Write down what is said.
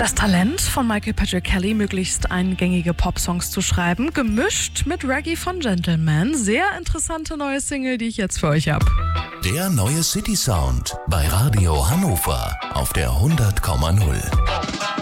Das Talent von Michael Patrick Kelly, möglichst eingängige Popsongs zu schreiben, gemischt mit Reggae von Gentleman. Sehr interessante neue Single, die ich jetzt für euch habe. Der neue City Sound bei Radio Hannover auf der 100,0.